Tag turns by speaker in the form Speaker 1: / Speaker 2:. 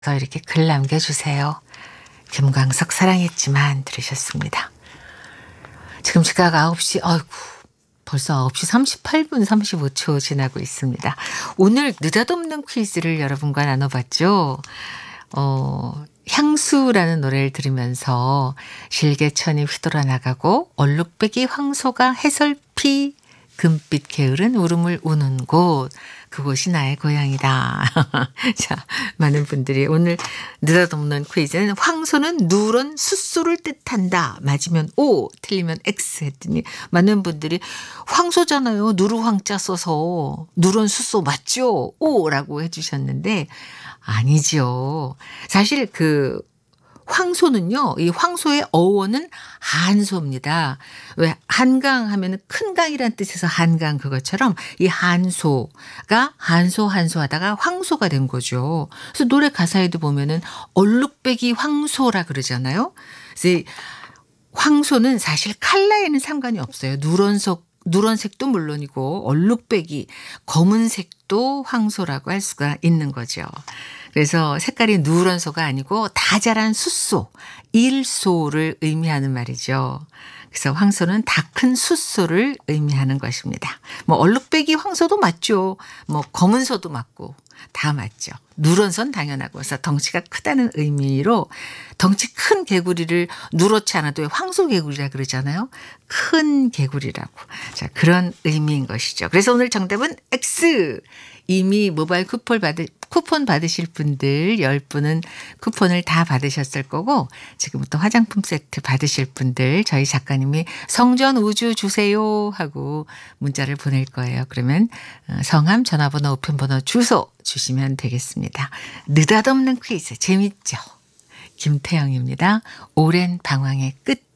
Speaker 1: 이렇게 글 남겨주세요. 김광석 사랑했지만 들으셨습니다. 지금 시각 9시, 아이고, 벌써 9시 38분 35초 지나고 있습니다. 오늘 느닷없는 퀴즈를 여러분과 나눠봤죠. 향수라는 노래를 들으면서 실개천이 휘돌아 나가고 얼룩배기 황소가 해설피 금빛 게으른 울음을 우는 곳, 그곳이 나의 고향이다. 자, 많은 분들이 오늘 느닷없는 퀴즈는 황소는 누런 숫소를 뜻한다. 맞으면 O, 틀리면 X 했더니 많은 분들이 황소잖아요. 누르황자 써서 누런 숫소 맞죠? O라고 해주셨는데 아니지요. 사실 황소는요, 이 황소의 어원은 한소입니다. 왜 한강 하면은 큰 강이란 뜻에서 한강, 그것처럼 이 한소가 한소하다가 황소가 된 거죠. 그래서 노래 가사에도 보면은 얼룩배기 황소라 그러잖아요. 그래서 이 황소는 사실 컬러에는 상관이 없어요. 누런색도 물론이고 얼룩배기 검은색도 황소라고 할 수가 있는 거죠. 그래서 색깔이 누런소가 아니고 다 자란 숫소, 일소를 의미하는 말이죠. 그래서 황소는 다 큰 숫소를 의미하는 것입니다. 뭐 얼룩배기 황소도 맞죠. 뭐 검은소도 맞고 다 맞죠. 누런소는 당연하고, 그래서 덩치가 크다는 의미로 덩치 큰 개구리를 누렇지 않아도 황소 개구리라 그러잖아요. 큰 개구리라고. 자, 그런 의미인 것이죠. 그래서 오늘 정답은 X. 이미 모바일 쿠폰 받으실 분들 10분은 쿠폰을 다 받으셨을 거고, 지금부터 화장품 세트 받으실 분들 저희 작가님이 성전 우주 주세요 하고 문자를 보낼 거예요. 그러면 성함, 전화번호, 우편번호, 주소 주시면 되겠습니다. 느닷없는 퀴즈 재밌죠? 김태영입니다. 오랜 방황의 끝.